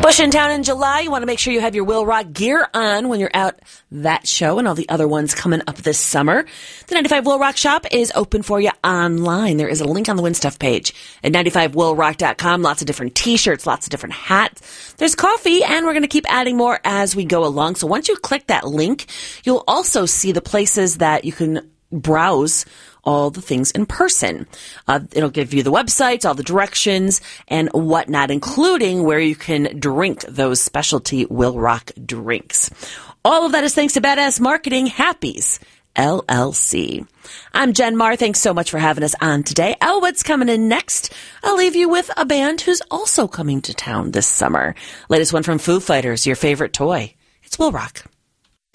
Bush in town in July. You want to make sure you have your Will Rock gear on when you're out that show and all the other ones coming up this summer. The 95 Will Rock shop is open for you online. There is a link on the Win Stuff page at 95willrock.com. Lots of different t-shirts, lots of different hats. There's coffee, and we're going to keep adding more as we go along. So once you click that link, you'll also see the places that you can browse all the things in person. It'll give you the websites, all the directions, and whatnot, including where you can drink those specialty Will Rock drinks. All of that is thanks to Badass Marketing Happies, LLC. I'm Jen Marr. Thanks so much for having us on today. What's coming in next? I'll leave you with a band who's also coming to town this summer. Latest one from Foo Fighters, Your Favorite Toy. It's Will Rock.